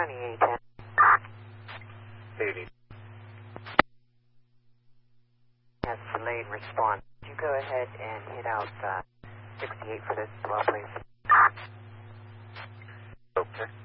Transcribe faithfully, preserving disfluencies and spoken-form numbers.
twenty-eight ten. eighty. Has delayed response. Could you go ahead and hit out uh, sixty-eight for this as well, please? Okay.